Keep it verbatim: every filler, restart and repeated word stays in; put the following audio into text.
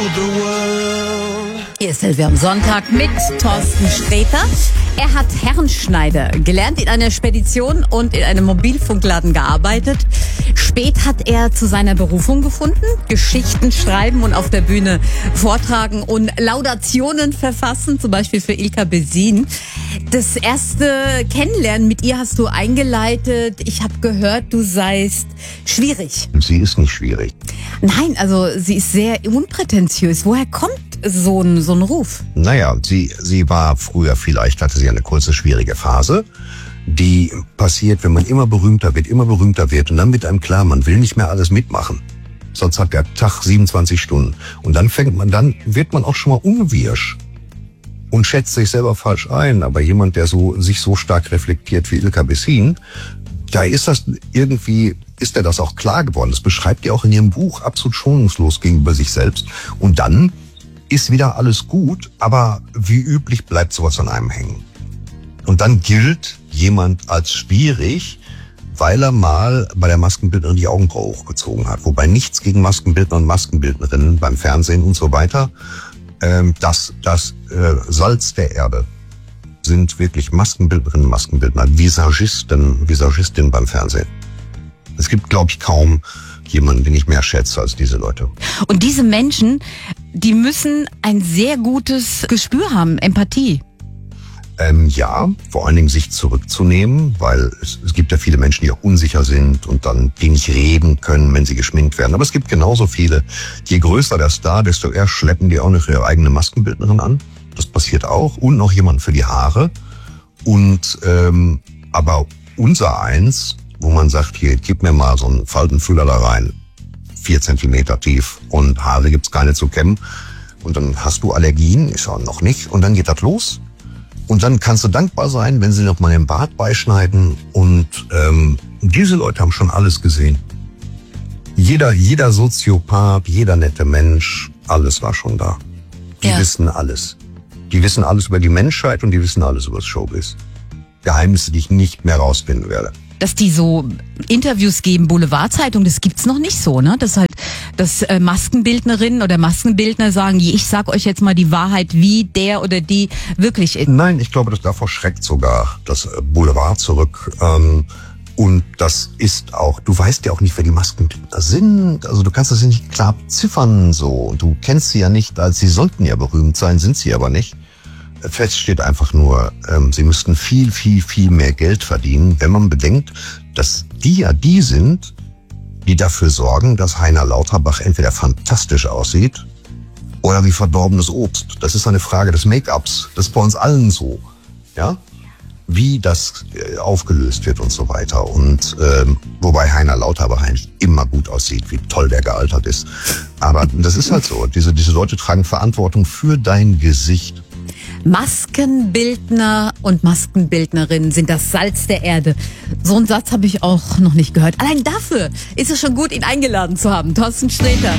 Hier ist Hilfe am Sonntag mit Thorsten Sträter. Er hat Herrenschneider gelernt, in einer Spedition und in einem Mobilfunkladen gearbeitet. Spät hat er zu seiner Berufung gefunden, Geschichten schreiben und auf der Bühne vortragen und Laudationen verfassen, zum Beispiel für Ilka Bessin. Das erste Kennenlernen mit ihr hast du eingeleitet. Ich habe gehört, du seist schwierig. Sie ist nicht schwierig. Nein, also sie ist sehr unprätentiös. Woher kommt so ein, so ein Ruf? Naja, sie, sie war früher, vielleicht hatte sie eine kurze, schwierige Phase, die passiert, wenn man immer berühmter wird, immer berühmter wird und dann wird einem klar, man will nicht mehr alles mitmachen. Sonst hat der Tag siebenundzwanzig Stunden. Und dann fängt man, dann wird man auch schon mal unwirsch und schätzt sich selber falsch ein. Aber jemand, der so, sich so stark reflektiert wie Ilka Bessin, da ist das irgendwie, ist er das auch klar geworden. Das beschreibt ihr auch in ihrem Buch absolut schonungslos gegenüber sich selbst. Und dann ist wieder alles gut, aber wie üblich bleibt sowas an einem hängen. Und dann gilt jemand als schwierig, weil er mal bei der Maskenbildnerin die Augenbraue hochgezogen hat. Wobei nichts gegen Maskenbildner und Maskenbildnerinnen beim Fernsehen und so weiter. Ähm, das das äh, Salz der Erde sind wirklich Maskenbildnerinnen und Maskenbildner, Visagisten, Visagistinnen beim Fernsehen. Es gibt, glaube ich, kaum jemanden, den ich mehr schätze als diese Leute. Und diese Menschen, die müssen ein sehr gutes Gespür haben, Empathie. Ähm, ja, vor allen Dingen sich zurückzunehmen, weil es, es gibt ja viele Menschen, die auch unsicher sind und dann die nicht reden können, wenn sie geschminkt werden. Aber es gibt genauso viele. Je größer der Star, desto eher schleppen die auch noch ihre eigene Maskenbildnerin an. Das passiert auch. Und noch jemand für die Haare. Und ähm, aber unser eins, wo man sagt, hier, gib mir mal so einen Faltenfüller da rein, vier Zentimeter tief und Haare gibt's keine zu kämmen. Und dann hast du Allergien, ist ja noch nicht. Und dann geht das los. Und dann kannst du dankbar sein, wenn sie noch mal den Bart beischneiden. Und ähm, diese Leute haben schon alles gesehen. Jeder, jeder Soziopath, jeder nette Mensch, alles war schon da. Die ja. wissen alles. Die wissen alles über die Menschheit und die wissen alles über das Showbiz. Geheimnisse, die ich nicht mehr rausfinden werde. Dass die so Interviews geben, Boulevardzeitung, das gibt's noch nicht so, ne? Das halt, dass äh, Maskenbildnerinnen oder Maskenbildner sagen, ich sag euch jetzt mal die Wahrheit, wie der oder die wirklich ist. Nein, ich glaube, das davor schreckt sogar das Boulevard zurück. Ähm, und das ist auch, du weißt ja auch nicht, wer die Maskenbildner sind. Also du kannst das ja nicht klar ziffern so. Du kennst sie ja nicht, als sie sollten ja berühmt sein, sind sie aber nicht. Fest steht einfach nur, ähm, sie müssten viel, viel, viel mehr Geld verdienen, wenn man bedenkt, dass die ja die sind, die dafür sorgen, dass Heiner Lauterbach entweder fantastisch aussieht oder wie verdorbenes Obst. Das ist eine Frage des Make-ups. Das ist bei uns allen so, ja, wie das äh, aufgelöst wird und so weiter. Und ähm, wobei Heiner Lauterbach eigentlich immer gut aussieht, wie toll der gealtert ist. Aber das ist halt so. Diese, diese Leute tragen Verantwortung für dein Gesicht. Maskenbildner und Maskenbildnerinnen sind das Salz der Erde. So einen Satz habe ich auch noch nicht gehört. Allein dafür ist es schon gut, ihn eingeladen zu haben. Thorsten Sträter.